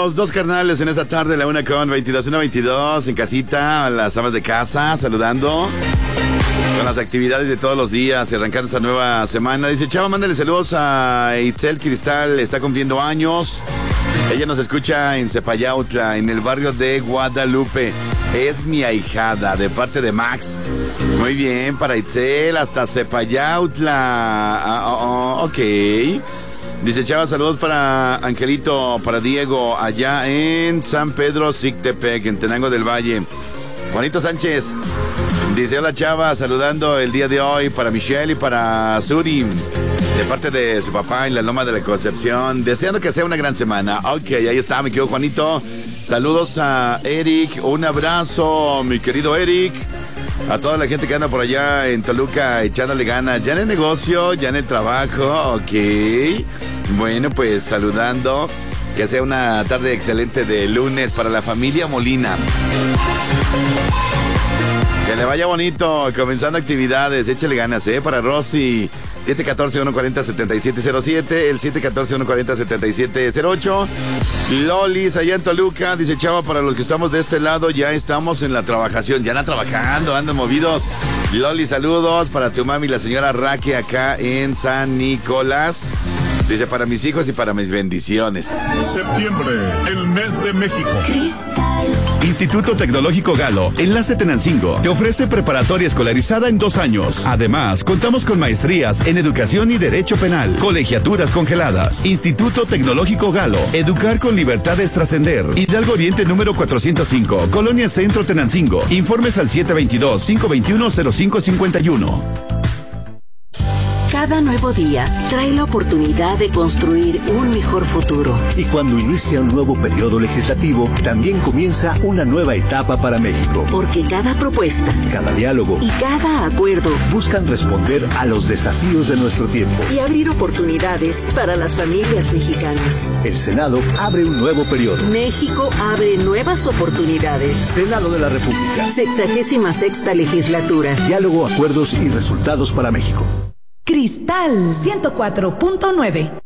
los dos carnales en esta tarde, la 1:22, 1:22, en casita, las amas de casa, saludando con las actividades de todos los días, arrancando esta nueva semana. Dice, Chava, mándale saludos a Itzel Cristal, está cumpliendo años. Ella nos escucha en Cepayautla, en el barrio de Guadalupe. Es mi ahijada, de parte de Max. Muy bien, para Itzel, hasta Cepayautla. Ok. Dice, Chava, saludos para Angelito, para Diego, allá en San Pedro Zictepec, en Tenango del Valle. Juanito Sánchez dice, hola, Chava, saludando el día de hoy para Michelle y para Suri, de parte de su papá en la Loma de la Concepción, deseando que sea una gran semana. Ok, ahí está, mi querido Juanito. Saludos a Eric, un abrazo, mi querido Eric. A toda la gente que anda por allá en Toluca echándole ganas, ya en el negocio, ya en el trabajo, ok. Bueno, pues saludando, que sea una tarde excelente de lunes para la familia Molina. Que le vaya bonito, comenzando actividades, échale ganas, para Rosy, 714-140-7707, el 714-140-7708. Lolis, allá en Toluca, dice, Chava, para los que estamos de este lado, ya estamos en la trabajación, ya andan trabajando, andan movidos. Loli, saludos para tu mami, la señora Raque, acá en San Nicolás. Dice, para mis hijos y para mis bendiciones. Septiembre, el mes de México. Cristal. Instituto Tecnológico Galo, Enlace Tenancingo, te ofrece preparatoria escolarizada en 2 años. Además, contamos con maestrías en Educación y Derecho Penal, colegiaturas congeladas. Instituto Tecnológico Galo, educar con libertad es trascender. Hidalgo Oriente número 405, Colonia Centro Tenancingo. Informes al 722-521-0551. Cada nuevo día trae la oportunidad de construir un mejor futuro. Y cuando inicia un nuevo periodo legislativo, también comienza una nueva etapa para México. Porque cada propuesta, cada diálogo y cada acuerdo buscan responder a los desafíos de nuestro tiempo y abrir oportunidades para las familias mexicanas. El Senado abre un nuevo periodo. México abre nuevas oportunidades. Senado de la República. 66ª legislatura. Diálogo, acuerdos y resultados para México. Cristal 104.9.